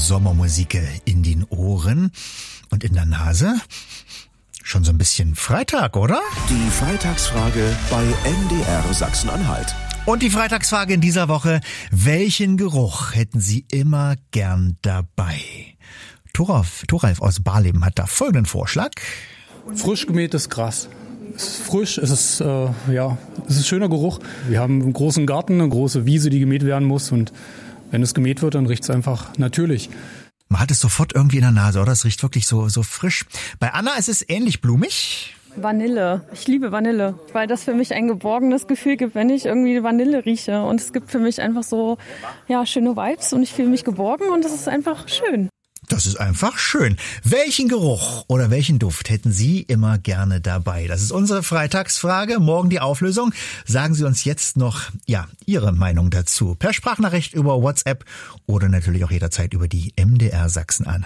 Sommermusik in den Ohren und in der Nase. Schon so ein bisschen Freitag, oder? Die Freitagsfrage bei MDR Sachsen-Anhalt. Und die Freitagsfrage in dieser Woche: Welchen Geruch hätten Sie immer gern dabei? Thoralf aus Barleben hat da folgenden Vorschlag. Frisch gemähtes Gras. Es ist frisch, es ist ein schöner Geruch. Wir haben einen großen Garten, eine große Wiese, die gemäht werden muss, und wenn es gemäht wird, dann riecht es einfach natürlich. Man hat es sofort irgendwie in der Nase, oder? Es riecht wirklich so frisch. Bei Anna ist es ähnlich blumig. Vanille. Ich liebe Vanille, weil das für mich ein geborgenes Gefühl gibt, wenn ich irgendwie Vanille rieche. Und es gibt für mich einfach so, schöne Vibes und ich fühle mich geborgen und es ist einfach schön. Das ist einfach schön. Welchen Geruch oder welchen Duft hätten Sie immer gerne dabei? Das ist unsere Freitagsfrage. Morgen die Auflösung. Sagen Sie uns jetzt noch, Ihre Meinung dazu. Per Sprachnachricht über WhatsApp oder natürlich auch jederzeit über die MDR Sachsen-Anhalt.